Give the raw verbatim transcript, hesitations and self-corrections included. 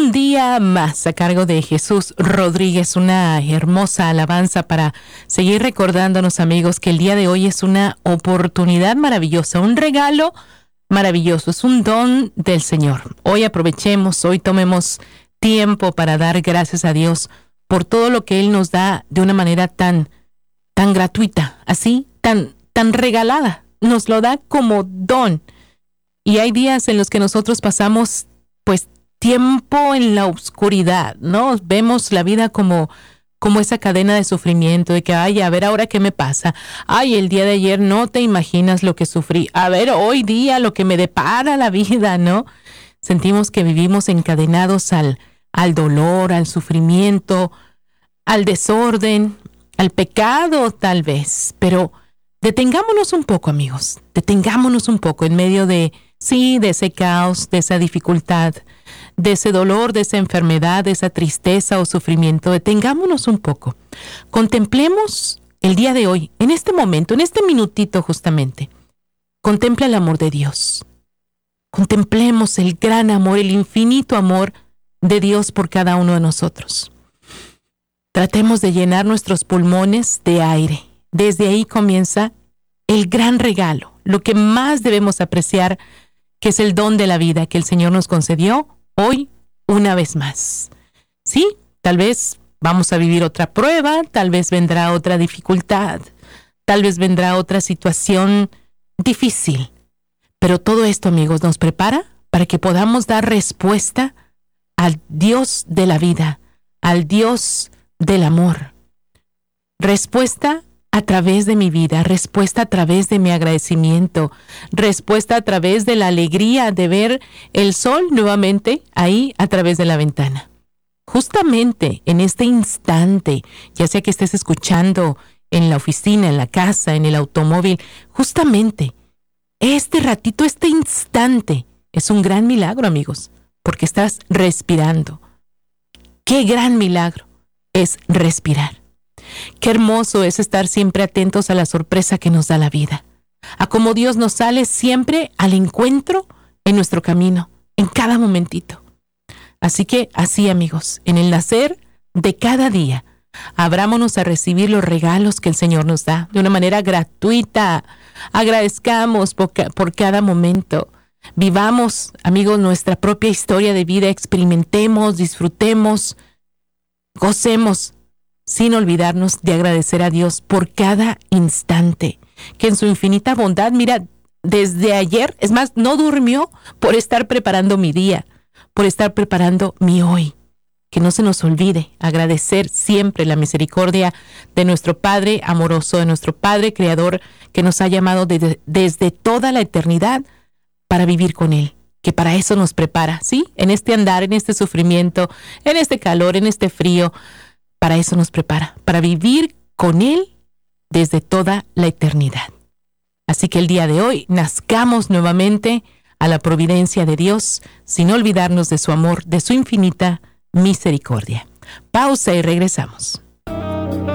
Un día más a cargo de Jesús Rodríguez, una hermosa alabanza para seguir recordándonos, amigos, que el día de hoy es una oportunidad maravillosa, un regalo maravilloso, es un don del Señor. Hoy aprovechemos, hoy tomemos tiempo para dar gracias a Dios por todo lo que Él nos da de una manera tan, tan gratuita, así, tan, tan regalada. Nos lo da como don. Y hay días en los que nosotros pasamos, pues, tiempo en la oscuridad, ¿no? Vemos la vida como, como esa cadena de sufrimiento, de que, ay, a ver, ahora qué me pasa. Ay, el día de ayer no te imaginas lo que sufrí. A ver, hoy día lo que me depara la vida, ¿no? Sentimos que vivimos encadenados al, al dolor, al sufrimiento, al desorden, al pecado, tal vez. Pero detengámonos un poco, amigos. Detengámonos un poco en medio de, sí, de ese caos, de esa dificultad, de ese dolor, de esa enfermedad, de esa tristeza o sufrimiento. Detengámonos un poco. Contemplemos el día de hoy, en este momento, en este minutito justamente. Contempla el amor de Dios. Contemplemos el gran amor, el infinito amor de Dios por cada uno de nosotros. Tratemos de llenar nuestros pulmones de aire. Desde ahí comienza el gran regalo, lo que más debemos apreciar, que es el don de la vida que el Señor nos concedió hoy una vez más. Sí, tal vez vamos a vivir otra prueba, tal vez vendrá otra dificultad, tal vez vendrá otra situación difícil. Pero todo esto, amigos, nos prepara para que podamos dar respuesta al Dios de la vida, al Dios del amor. Respuesta a través de mi vida, respuesta a través de mi agradecimiento, respuesta a través de la alegría de ver el sol nuevamente ahí a través de la ventana. Justamente en este instante, ya sea que estés escuchando en la oficina, en la casa, en el automóvil, justamente este ratito, este instante es un gran milagro, amigos, porque estás respirando. ¡Qué gran milagro es respirar! Qué hermoso es estar siempre atentos a la sorpresa que nos da la vida, a cómo Dios nos sale siempre al encuentro en nuestro camino, en cada momentito. Así que así, amigos, en el nacer de cada día, abrámonos a recibir los regalos que el Señor nos da de una manera gratuita. Agradezcamos por, ca- por cada momento. Vivamos, amigos, nuestra propia historia de vida, experimentemos, disfrutemos, gocemos, sin olvidarnos de agradecer a Dios por cada instante, que en su infinita bondad, mira, desde ayer, es más, no durmió por estar preparando mi día, por estar preparando mi hoy. Que no se nos olvide agradecer siempre la misericordia de nuestro Padre amoroso, de nuestro Padre Creador, que nos ha llamado de, desde toda la eternidad para vivir con Él, que para eso nos prepara, ¿sí? En este andar, en este sufrimiento, en este calor, en este frío, para eso nos prepara, para vivir con Él desde toda la eternidad. Así que el día de hoy nazcamos nuevamente a la providencia de Dios, sin olvidarnos de su amor, de su infinita misericordia. Pausa y regresamos.